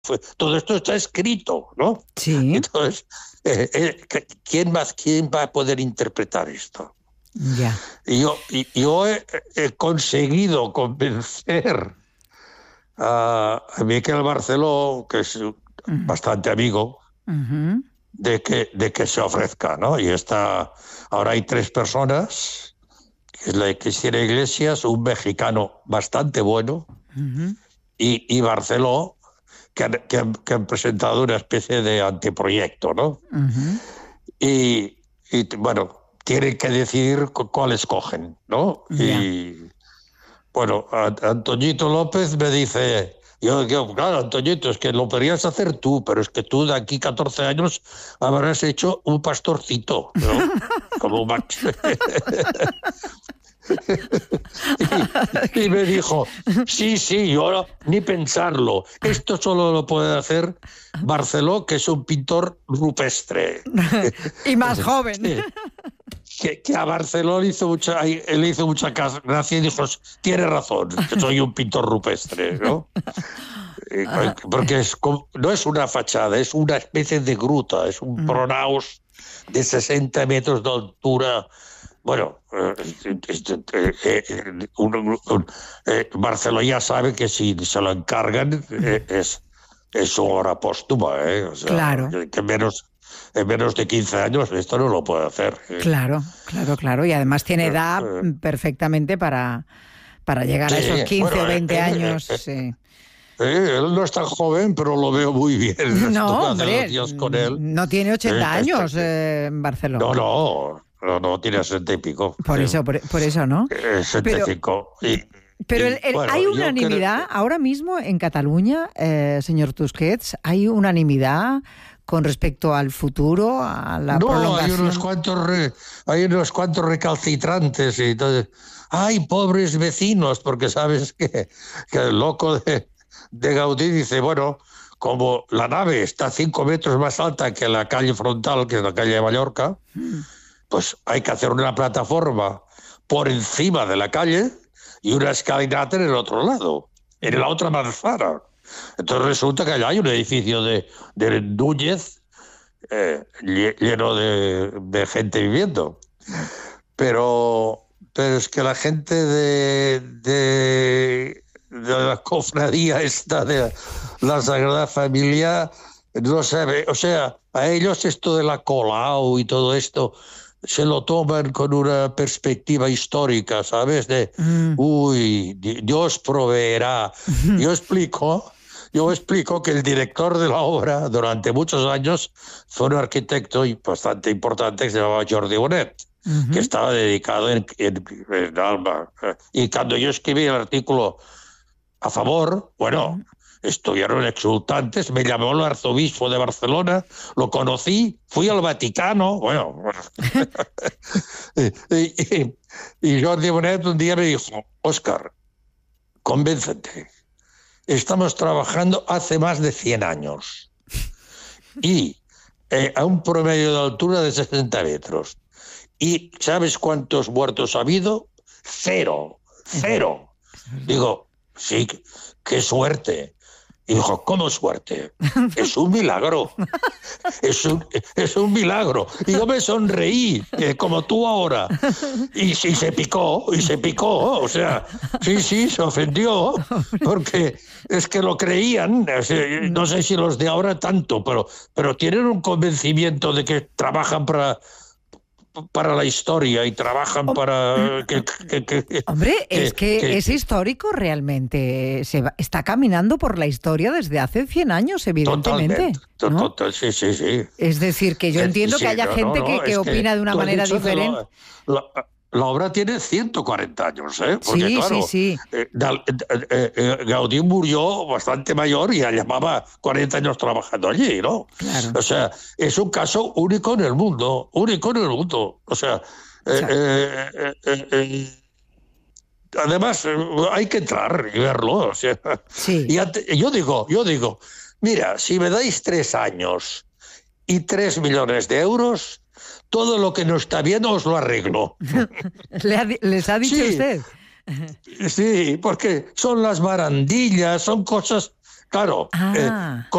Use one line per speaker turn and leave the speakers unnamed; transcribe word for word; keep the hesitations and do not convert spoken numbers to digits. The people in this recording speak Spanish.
fue, todo esto está escrito, ¿no?
Sí.
Entonces, eh, eh, ¿quién más, quién va a poder interpretar esto?
Ya.
Y yo, y, yo he, he conseguido convencer a, a Miquel Barceló, que es
Uh-huh.
bastante amigo,
Uh-huh.
de que, de que se ofrezca, ¿no? Y está, ahora hay tres personas, que es la Cristina Iglesias, un mexicano bastante bueno,
Uh-huh.
y, y Barceló, que han, que, han, que han presentado una especie de anteproyecto, ¿no?
Uh-huh.
Y, y, bueno, tienen que decidir cuál escogen, ¿no?
Yeah.
Y, bueno, Antoñito López me dice... Yo digo, claro, Antoñito, es que lo podrías hacer tú, pero es que tú de aquí catorce años habrás hecho un pastorcito, ¿no? Como Max. y, y me dijo, sí, sí, yo ahora ni pensarlo. Esto solo lo puede hacer Barceló, que es un pintor rupestre.
Y más joven.
Que, que a Barceló le hizo mucha, le hizo mucha gracia y dijo, tiene razón, que soy un pintor rupestre, ¿no? Porque es, no es una fachada, es una especie de gruta, es un pronaos de sesenta metros de altura. Bueno, eh, eh, eh, un, un, eh, Barceló ya sabe que si se lo encargan eh, es, es su obra póstuma, ¿eh? O sea,
claro.
Que menos... En menos de quince años esto no lo puede hacer.
Claro, claro, claro. Y además tiene edad eh, perfectamente para, para llegar sí, a esos quince bueno, o veinte eh, años. Eh, sí.
eh, él no es tan joven, pero lo veo muy bien.
No, hombre,
con él.
no tiene ochenta eh, años eh, en Barcelona.
No, no, no, no tiene sesenta y pico.
Por
eh,
eso, por, por eso, ¿no?
Eh, setenta y cinco. Pero, y,
pero
y,
el, el,
bueno,
hay unanimidad,
creo...
ahora mismo en Cataluña, eh, señor Tusquets, hay unanimidad con respecto al futuro, a la
no,
prolongación.
hay unos cuantos re, hay unos cuantos recalcitrantes y entonces, ay, pobres vecinos, porque sabes que, que el loco de, de Gaudí dice, bueno, como la nave está cinco metros más alta que la calle frontal, que es la calle de Mallorca, pues hay que hacer una plataforma por encima de la calle y una escalinata en el otro lado, en la otra manzana. Entonces resulta que allá hay un edificio de, de Núñez eh, lleno de, de gente viviendo. Pero, pero es que la gente de, de, de la cofradía esta de la Sagrada Familia no sabe, o sea, a ellos esto de la Colau y todo esto se lo toman con una perspectiva histórica, ¿sabes? De, mm. uy, Dios proveerá. Yo explico... Yo explico que el director de la obra durante muchos años fue un arquitecto bastante importante que se llamaba Jordi Bonet, uh-huh. que estaba dedicado en, en, en Alba. Y cuando yo escribí el artículo a favor, bueno, uh-huh. estuvieron exultantes, me llamó el arzobispo de Barcelona, lo conocí, fui al Vaticano, bueno. y, y, y Jordi Bonet un día me dijo, Óscar, convéncete. Estamos trabajando hace más de cien años y eh, a un promedio de altura de sesenta metros. ¿Y sabes cuántos muertos ha habido? Cero, cero. Digo, sí, qué suerte. Y dijo, ¿cómo suerte? Es un milagro. Es un, es un milagro. Y yo me sonreí, eh, como tú ahora. Y, y se picó, y se picó. O sea, sí, sí, se ofendió. Porque es que lo creían. No sé si los de ahora tanto, pero, pero tienen un convencimiento de que trabajan para... para la historia y trabajan oh, para... Que, que, que,
Hombre, que, es que, que es histórico realmente. Se va, está caminando por la historia desde hace cien años, evidentemente.
Totalmente.
¿no?
Total, sí, sí, sí.
Es decir, que yo entiendo
sí,
que haya
no,
gente
no,
que,
no,
que opina de una manera diferente.
La, la, la obra tiene ciento cuarenta años, ¿eh? Porque,
sí,
claro,
sí, sí.
Eh, eh, eh, Gaudí murió bastante mayor y ya llevaba cuarenta años trabajando allí, ¿no?
Claro.
O sea, es un caso único en el mundo, único en el mundo. O sea, eh, eh, eh, eh, eh, además hay que entrar y verlo. O sea,
sí.
y ante, yo digo, yo digo, mira, si me dais tres años y tres millones de euros, todo lo que no está bien os lo arreglo.
¿Le ha, ¿Les ha dicho
sí,
usted?
Sí, porque son las barandillas, son cosas Claro,
ah.
eh,